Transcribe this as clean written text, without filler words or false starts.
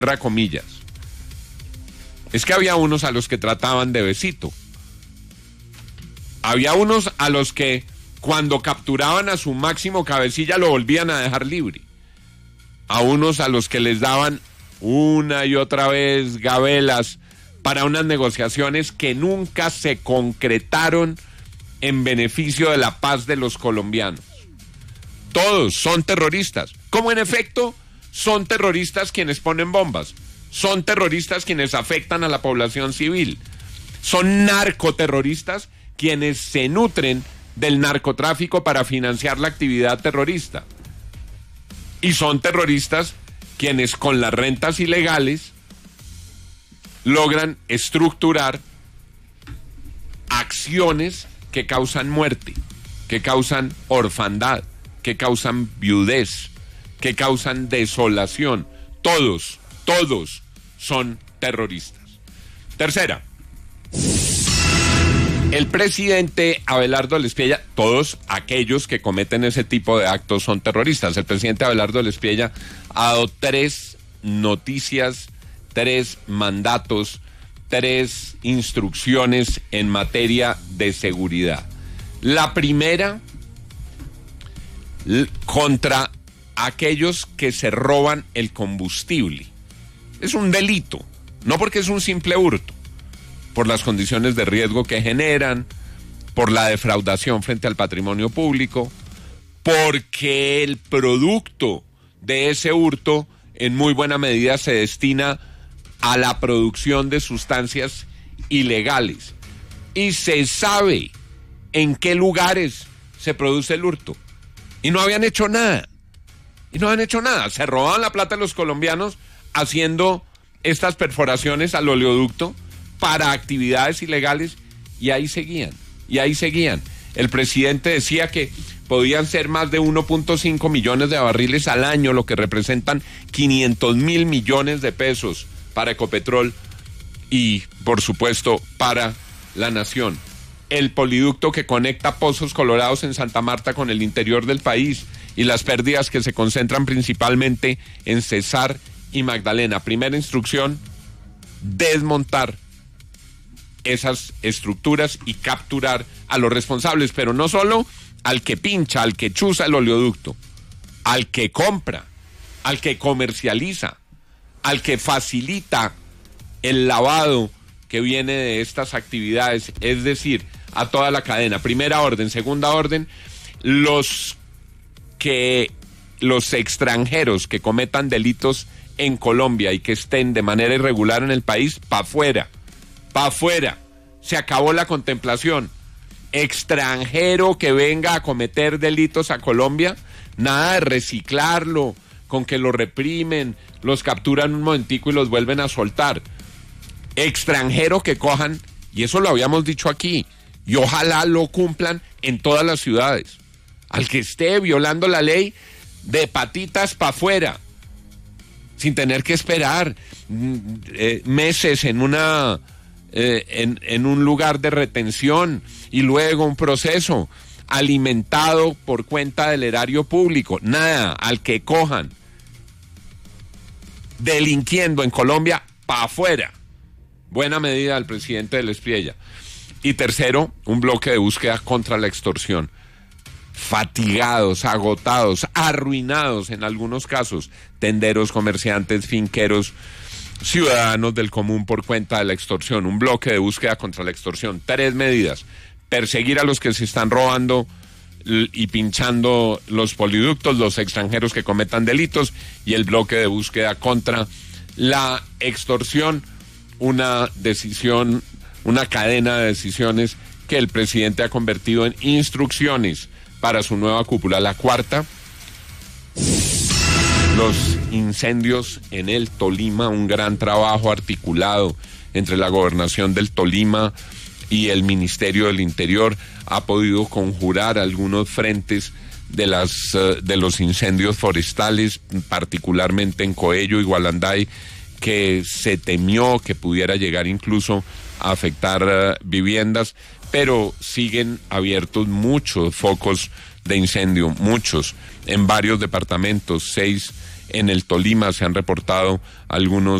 comillas. Es que había unos a los que trataban de besito. Había unos a los que cuando capturaban a su máximo cabecilla lo volvían a dejar libre. A unos a los que les daban una y otra vez gabelas para unas negociaciones que nunca se concretaron en beneficio de la paz de los colombianos. Todos son terroristas, como en efecto son terroristas quienes ponen bombas, son terroristas quienes afectan a la población civil, son narcoterroristas quienes se nutren del narcotráfico para financiar la actividad terrorista, y son terroristas quienes con las rentas ilegales logran estructurar acciones que causan muerte, que causan orfandad, que causan viudez, que causan desolación. Todos son terroristas. Tercera, el presidente Abelardo Lespiella, todos aquellos que cometen ese tipo de actos son terroristas. El presidente Abelardo Lespiella ha dado 3 noticias, 3 mandatos, 3 instrucciones en materia de seguridad. La primera, contra aquellos que se roban el combustible. Es un delito, no porque es un simple hurto, por las condiciones de riesgo que generan, por la defraudación frente al patrimonio público, porque el producto de ese hurto en muy buena medida se destina a la producción de sustancias ilegales. Y se sabe en qué lugares se produce el hurto. Y no habían hecho nada. Se robaban la plata de los colombianos haciendo estas perforaciones al oleoducto para actividades ilegales, y ahí seguían. El presidente decía que podían ser más de 1.5 millones de barriles al año, lo que representan 500.000 millones de pesos para Ecopetrol y, por supuesto, para la nación. El poliducto que conecta Pozos Colorados en Santa Marta con el interior del país y las pérdidas que se concentran principalmente en Cesar y Magdalena. Primera instrucción, desmontar esas estructuras y capturar a los responsables, pero no solo al que pincha, al que chuza el oleoducto, al que compra, al que comercializa, al que facilita el lavado que viene de estas actividades, es decir, a toda la cadena. Primera orden. Segunda orden, los extranjeros que cometan delitos en Colombia y que estén de manera irregular en el país, pa' afuera. Se acabó la contemplación. Extranjero que venga a cometer delitos a Colombia, nada de reciclarlo, con que lo reprimen, los capturan un momentico y los vuelven a soltar. Extranjero que cojan, y eso lo habíamos dicho aquí, y ojalá lo cumplan en todas las ciudades. Al que esté violando la ley, de patitas para afuera, sin tener que esperar meses en un lugar de retención y luego un proceso alimentado por cuenta del erario público. Nada, al que cojan delinquiendo en Colombia, pa' afuera. Buena medida del presidente de Lespiella. Y tercero, un bloque de búsqueda contra la extorsión. Fatigados, agotados, arruinados en algunos casos, tenderos, comerciantes, finqueros, ciudadanos del común por cuenta de la extorsión. Un bloque de búsqueda contra la extorsión. 3 medidas: perseguir a los que se están robando y pinchando los poliductos, los extranjeros que cometan delitos, y el bloque de búsqueda contra la extorsión. Una decisión, una cadena de decisiones que el presidente ha convertido en instrucciones para su nueva cúpula. La cuarta, los incendios en el Tolima, un gran trabajo articulado entre la gobernación del Tolima y el Ministerio del Interior ha podido conjurar algunos frentes de los incendios forestales, particularmente en Coello y Gualanday, que se temió que pudiera llegar incluso a afectar viviendas, pero siguen abiertos muchos focos de incendio, muchos, en varios departamentos, 6 en el Tolima se han reportado algunos